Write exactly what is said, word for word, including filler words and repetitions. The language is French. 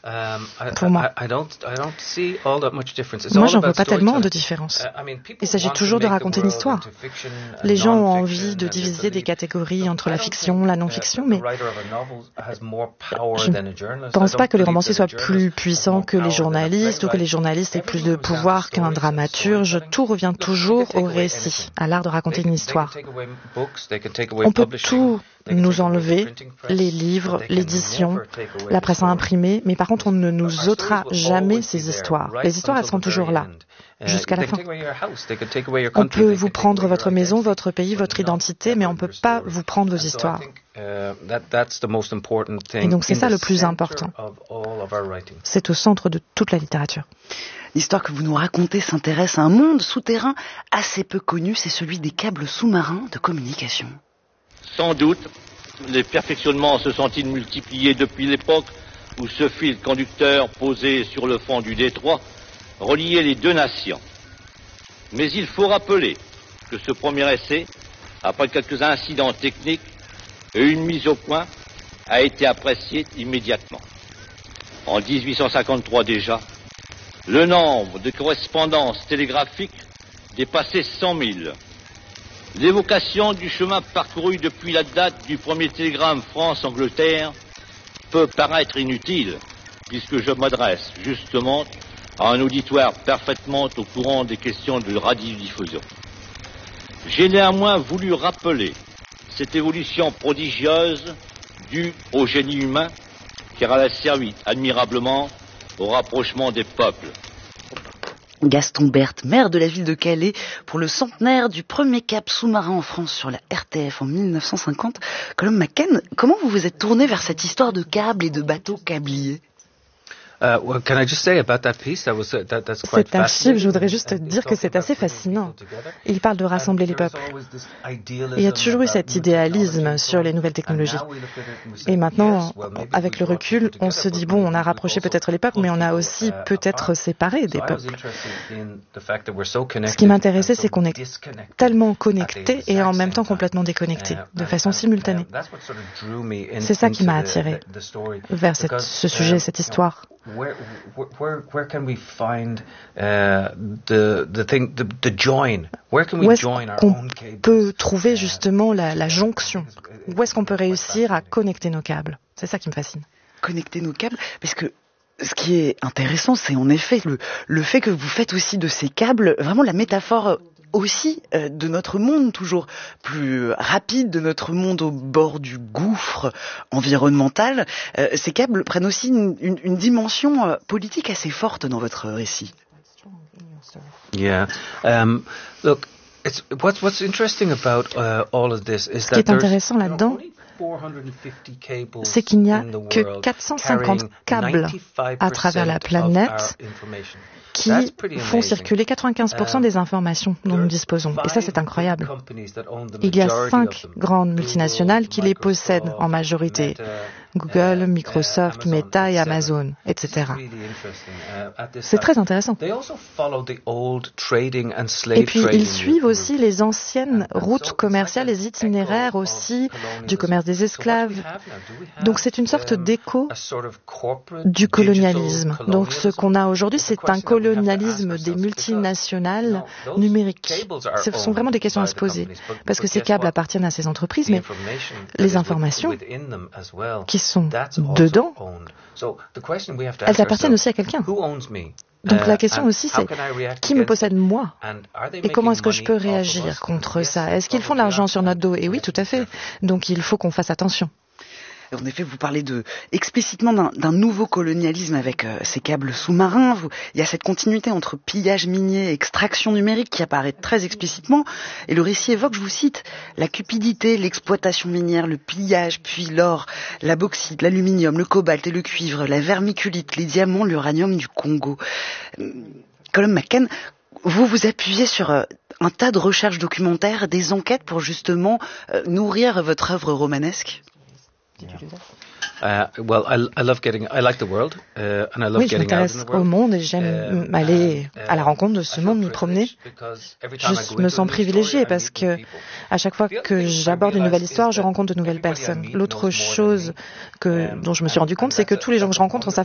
pour moi. Moi, j'en vois pas tellement de différence. Il s'agit toujours de raconter une histoire. Les gens ont envie de diviser des catégories entre la fiction, la non-fiction, mais je ne pense pas que les romanciers soient plus puissants que les journalistes ou que les journalistes aient plus de pouvoir qu'un dramaturge. Tout revient toujours au récit, à l'art de raconter une histoire. On peut tout nous enlever, les livres, l'édition, la presse imprimée, mais par contre, on ne nous ôtera jamais ces histoires. Les histoires, elles seront toujours là, jusqu'à la fin. On peut vous prendre votre maison, votre pays, votre identité, mais on ne peut pas vous prendre vos histoires. Et donc, c'est ça le plus important. C'est au centre de toute la littérature. L'histoire que vous nous racontez s'intéresse à un monde souterrain assez peu connu, c'est celui des câbles sous-marins de communication. Sans doute, les perfectionnements se sont-ils multipliés depuis l'époque où ce fil conducteur posé sur le fond du détroit reliait les deux nations. Mais il faut rappeler que ce premier essai, après quelques incidents techniques et une mise au point, a été apprécié immédiatement. En dix-huit cent cinquante-trois déjà, le nombre de correspondances télégraphiques dépassait cent mille. L'évocation du chemin parcouru depuis la date du premier télégramme France-Angleterre peut paraître inutile, puisque je m'adresse justement à un auditoire parfaitement au courant des questions de radiodiffusion. J'ai néanmoins voulu rappeler cette évolution prodigieuse due au génie humain, car elle a servi admirablement au rapprochement des peuples. Gaston Berthe, maire de la ville de Calais, pour le centenaire du premier câble sous-marin en France sur la R T F en mille neuf cent cinquante. Colm McCann, comment vous vous êtes tourné vers cette histoire de câbles et de bateaux câbliers ? Cet archive, je voudrais juste dire que c'est assez fascinant. Il parle de rassembler les peuples. Il y a toujours eu cet idéalisme sur les nouvelles technologies. Et maintenant, avec le recul, on se dit, bon, on a rapproché peut-être les peuples, mais on a aussi peut-être séparé des peuples. Ce qui m'intéressait, c'est qu'on est tellement connectés et en même temps complètement déconnectés, de façon simultanée. C'est ça qui m'a attiré vers cette, ce sujet, cette histoire. Where, where, where can we find uh, the, the thing, the, the join? Where can we join our own cables? Où est-ce qu'on peut trouver justement la, la jonction? Où est-ce qu'on peut réussir à connecter nos câbles? C'est ça qui me fascine. Connecter nos câbles, parce que ce qui est intéressant, c'est en effet le, le fait que vous faites aussi de ces câbles vraiment la métaphore aussi euh, de notre monde toujours plus rapide, de notre monde au bord du gouffre environnemental. Euh, ces câbles prennent aussi une, une, une dimension euh, politique assez forte dans votre récit. Yeah. Um, look, it's, what's, what's interesting about uh, all of this is Ce qui est intéressant là-dedans, c'est qu'il n'y a que quatre cent cinquante câbles à travers la planète qui font circuler quatre-vingt-quinze pour cent des informations dont nous disposons. Et ça, c'est incroyable. Il y a cinq grandes multinationales qui les possèdent en majorité. Google, Microsoft, Meta et Amazon, et cetera. C'est très intéressant. Et puis, ils suivent aussi les anciennes routes commerciales, les itinéraires aussi du commerce des esclaves. Donc, c'est une sorte d'écho du colonialisme. Donc, ce qu'on a aujourd'hui, c'est un colonialisme des multinationales numériques. Ce sont vraiment des questions à se poser. Parce que ces câbles appartiennent à ces entreprises, mais les informations qui sont dedans, elles appartiennent aussi à quelqu'un. Donc la question aussi, c'est qui me possède moi? Et comment est-ce que je peux réagir contre ça? Est-ce qu'ils font de l'argent sur notre dos? Et oui, tout à fait. Donc il faut qu'on fasse attention. En effet, vous parlez de, explicitement d'un, d'un nouveau colonialisme avec euh, ces câbles sous-marins. Vous, il y a cette continuité entre pillage minier et extraction numérique qui apparaît très explicitement. Et le récit évoque, je vous cite, la cupidité, l'exploitation minière, le pillage, puis l'or, la bauxite, l'aluminium, le cobalt et le cuivre, la vermiculite, les diamants, l'uranium du Congo. Colm McCann, vous vous appuyez sur euh, un tas de recherches documentaires, des enquêtes pour justement euh, nourrir votre œuvre romanesque. Uh, well, I, I love getting, I like the world, uh, and I love oui, je m'intéresse au monde et j'aime uh, aller uh, à la rencontre de ce monde, m'y promener. Je me sens privilégiée parce que à chaque fois que j'aborde une nouvelle histoire, je rencontre de nouvelles personnes. L'autre chose que, dont je me suis rendu compte, c'est que tous les gens que je rencontre ont